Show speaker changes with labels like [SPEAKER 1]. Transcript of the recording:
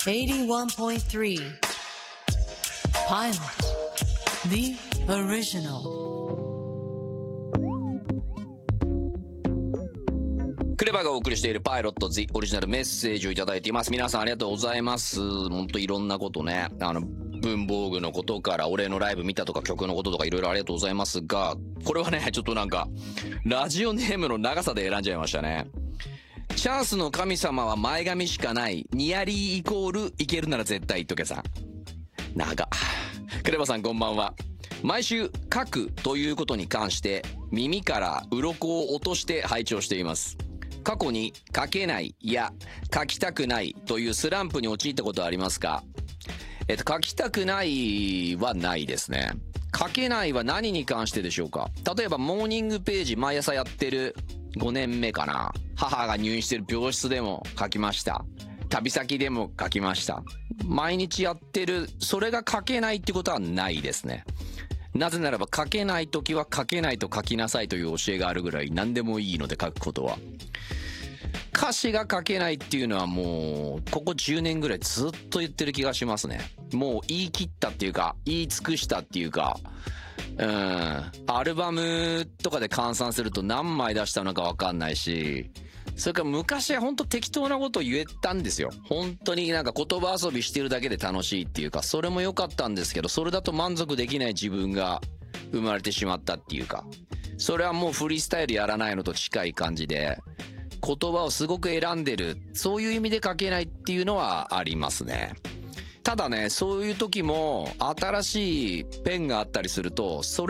[SPEAKER 1] 81.3 Pilot The Original。
[SPEAKER 2] クレバがお送りしているパイロット The オリジナル、メッセージをいただいています。皆さんありがとうございます。本当いろんなことね、文房具のことから俺のライブ見たとか曲のこととかいろいろありがとうございますが、これはねちょっとなんかラジオネームの長さで選んじゃいましたね。チャンスの神様は前髪しかない、ニヤリーイコールいけるなら絶対とけさん。長クレバさんこんばんは。毎週書くということに関して耳から鱗を落として拝聴しています。過去に書けないや書きたくないというスランプに陥ったことはありますか？書きたくないはないですね。書けないは何に関してでしょうか？例えばモーニングページ毎朝やってる5年目かな。母が入院してる病室でも書きました。旅先でも書きました。毎日やってる、それが書けないってことはないですね。なぜならば書けない時は書けないと書きなさいという教えがあるぐらい何でもいいので、書くことは。歌詞が書けないっていうのはもうここ10年ぐらいずっと言ってる気がしますね。もう言い切ったっていうか言い尽くしたっていうか、アルバムとかで換算すると何枚出したのか分かんないし、それから昔は本当適当なことを言えたんですよ。本当になんか言葉遊びしてるだけで楽しいっていうか、それも良かったんですけど、それだと満足できない自分が生まれてしまったっていうか、それはもうフリースタイルやらないのと近い感じで、言葉をすごく選んでる、そういう意味で書けないっていうのはありますね。ただね、そういう時も新しいペンがあったりすると、それ